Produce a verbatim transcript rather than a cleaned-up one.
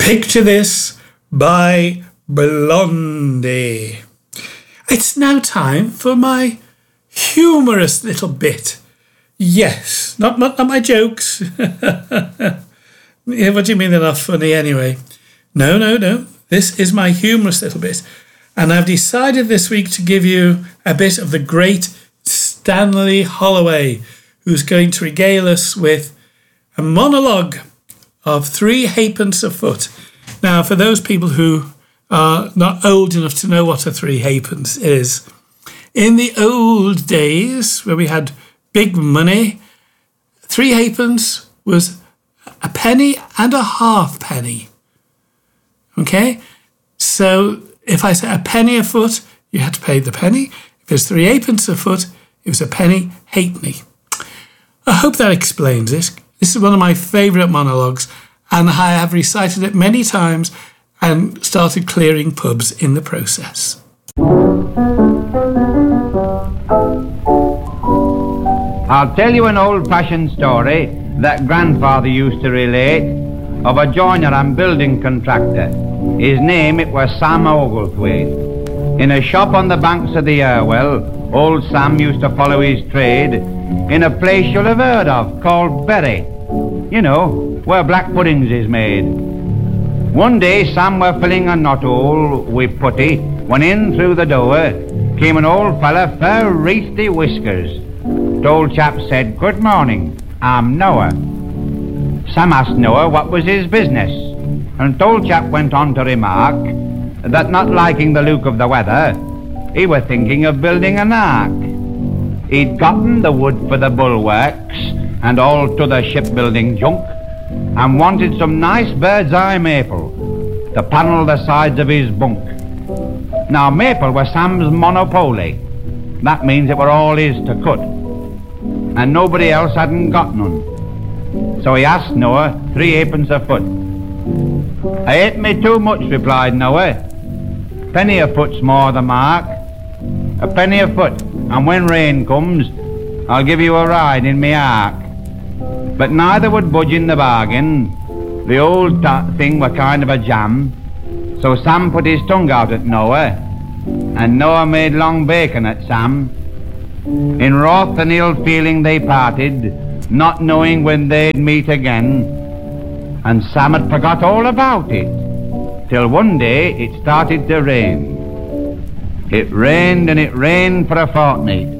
Picture This by Blondie. It's now time for my humorous little bit. Yes, not, not, not my jokes. Yeah, what do you mean they're not funny anyway? No, no, no. This is my humorous little bit. And I've decided this week to give you a bit of the great Stanley Holloway, who's going to regale us with a monologue of three halfpence a foot. Now, for those people who are not old enough to know what a three halfpence is, in the old days where we had big money, three halfpence was a penny and a half penny. Okay? So if I say a penny a foot, you had to pay the penny. If it's three halfpence a foot, it was a penny halfpenny. I hope that explains it. This is one of my favourite monologues, and I have recited it many times and started clearing pubs in the process. I'll tell you an old-fashioned story that grandfather used to relate of a joiner and building contractor. His name, it was Sam Oglethwaite. In a shop on the banks of the Irwell, old Sam used to follow his trade in a place you'll have heard of called Bury. You know, where black puddings is made. One day Sam were filling a knothole with putty when in through the door came an old fella fair wreathy whiskers. The old chap said, "Good morning, I'm Noah." Sam asked Noah what was his business, and the old chap went on to remark that not liking the look of the weather, he were thinking of building an ark. He'd gotten the wood for the bulwarks and all t'other shipbuilding junk, and wanted some nice bird's eye maple to panel the sides of his bunk. Now maple was Sam's monopoly. That means it were all his to cut, and nobody else hadn't got none. So he asked Noah three halfpence a foot. "I hate me too much," replied Noah. "Penny a foot's more the mark. A penny a foot, and when rain comes, I'll give you a ride in me ark." But neither would budge in the bargain. The old thing were kind of a jam. So Sam put his tongue out at Noah, and Noah made long bacon at Sam. In wrath and ill feeling they parted, not knowing when they'd meet again. And Sam had forgot all about it, till one day it started to rain. It rained and it rained for a fortnight,